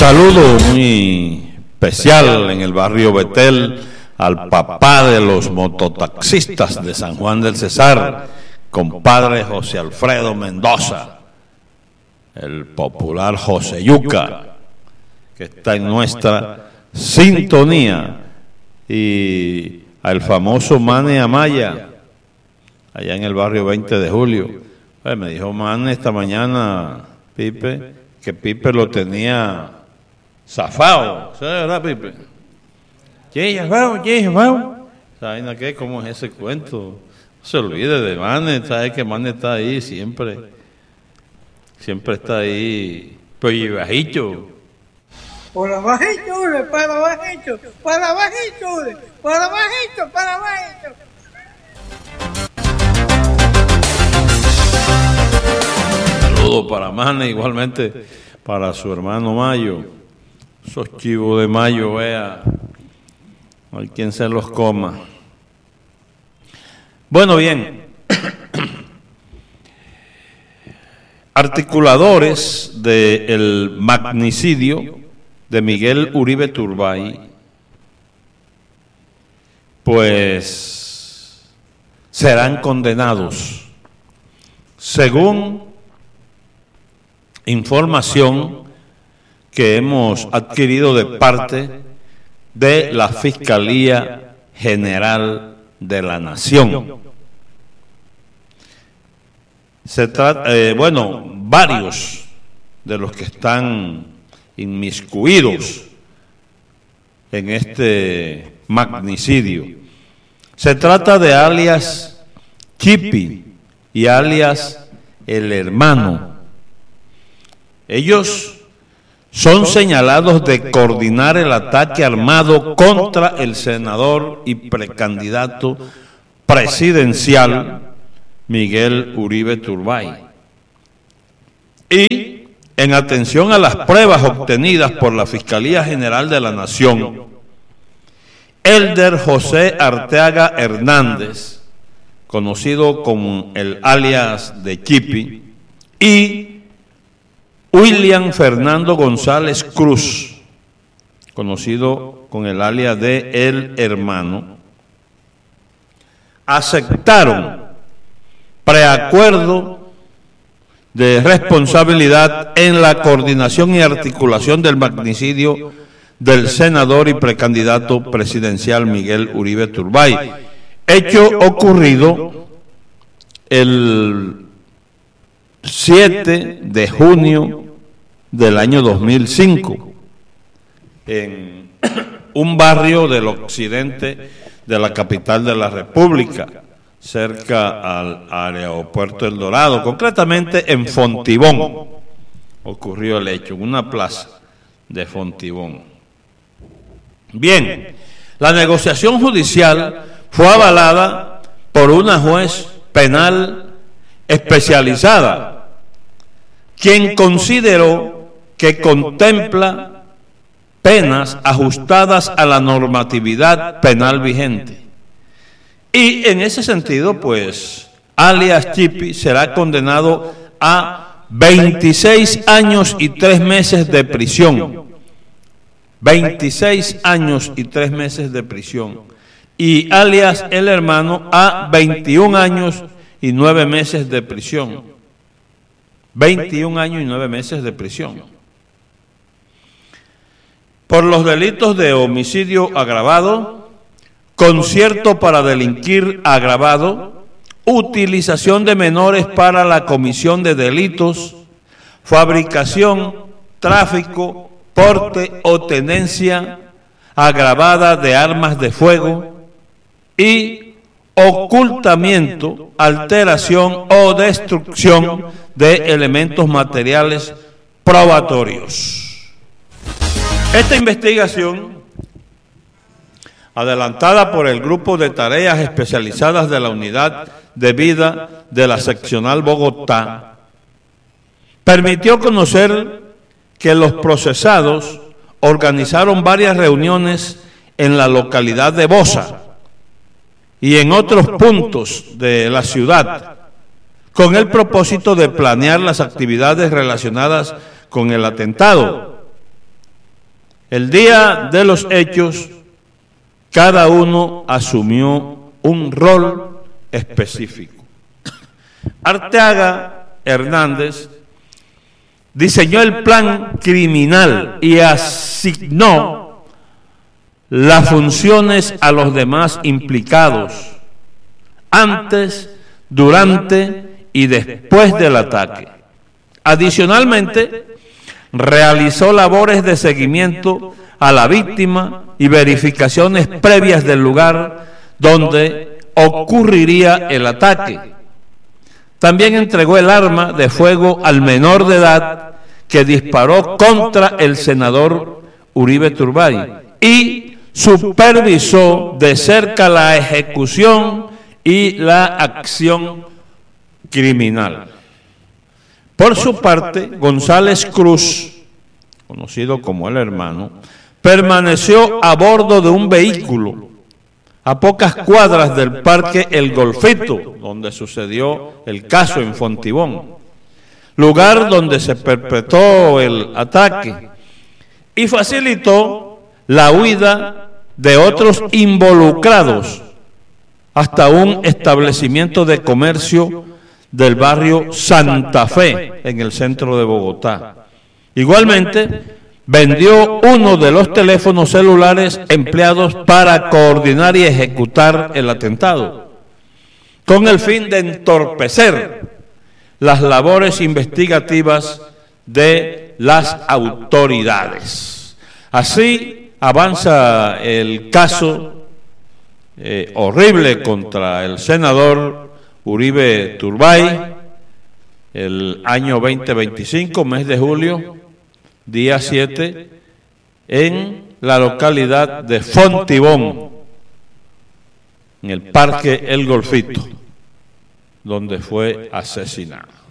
saludo muy especial en el barrio Betel al papá de los mototaxistas de San Juan del Cesar, compadre José Alfredo Mendoza, el popular José Yuca, que está en nuestra sintonía, y al famoso Mane Amaya, allá en el barrio 20 de Julio. Me dijo Mane esta mañana, Pipe, que Pipe lo tenía zafado. ¿Sabes, verdad, Pipe? Zafado. ¿Saben qué? ¿Cómo es ese cuento? No se olvide de Mane, ¿sabes que Mane está ahí siempre? Siempre está ahí, pues y bajito. Por abajito, para bajito, para bajito, para bajito, para bajito. Saludos para Mane, igualmente para su hermano Mayo. Esos chivos de Mayo, vea, hay quien se los coma. Bueno, bien. Articuladores del magnicidio de Miguel Uribe Turbay, pues serán condenados, según información que hemos adquirido de parte de la Fiscalía General de la Nación. Se trata, varios de los que están inmiscuidos en este magnicidio. Se trata de alias Chipi y alias El Hermano. Ellos son señalados de coordinar el ataque armado contra el senador y precandidato presidencial Miguel Uribe Turbay. Y en atención a las pruebas obtenidas por la Fiscalía General de la Nación, Elder José Arteaga Hernández, conocido como el alias de Chipi, y William Fernando González Cruz, conocido con el alias de El Hermano, aceptaron preacuerdo de responsabilidad en la coordinación y articulación del magnicidio del senador y precandidato presidencial Miguel Uribe Turbay, hecho ocurrido el 7 de junio del año 2005 en un barrio del occidente de la capital de la República, cerca al aeropuerto El Dorado, concretamente en Fontibón. Ocurrió el hecho, en una plaza de Fontibón. Bien, la negociación judicial fue avalada por una juez penal especializada, quien consideró que contempla penas ajustadas a la normatividad penal vigente. Y en ese sentido, pues, alias Chipi será condenado a 26 años y 3 meses de prisión. 26 años y 3 meses de prisión. Y alias El Hermano a 21 años y 9 meses de prisión. 21 años y 9 meses de prisión. Por los delitos de homicidio agravado, concierto para delinquir agravado, utilización de menores para la comisión de delitos, fabricación, tráfico, porte o tenencia agravada de armas de fuego y ocultamiento, alteración o destrucción de elementos materiales probatorios. Esta investigación, adelantada por el Grupo de Tareas Especializadas de la Unidad de Vida de la Seccional Bogotá, permitió conocer que los procesados organizaron varias reuniones en la localidad de Bosa y en otros puntos de la ciudad, con el propósito de planear las actividades relacionadas con el atentado, El día de los hechos, cada uno asumió un rol específico. Arteaga Hernández diseñó el plan criminal y asignó las funciones a los demás implicados antes, durante y después del ataque. Adicionalmente, realizó labores de seguimiento a la víctima y verificaciones previas del lugar donde ocurriría el ataque. También entregó el arma de fuego al menor de edad que disparó contra el senador Uribe Turbay y supervisó de cerca la ejecución y la acción criminal. Por su parte, González Cruz, conocido como el hermano, permaneció a bordo de un vehículo a pocas cuadras del Parque El Golfito, donde sucedió el caso en Fontibón, lugar donde se perpetró el ataque, y facilitó la huida de otros involucrados hasta un establecimiento de comercio del barrio Santa Fe, en el centro de Bogotá. Igualmente, vendió uno de los teléfonos celulares empleados para coordinar y ejecutar el atentado, con el fin de entorpecer las labores investigativas de las autoridades. Así avanza el caso horrible contra el senador Uribe Turbay, el año 2025, mes de julio, día 7, en la localidad de Fontibón, en el Parque El Golfito, donde fue asesinado.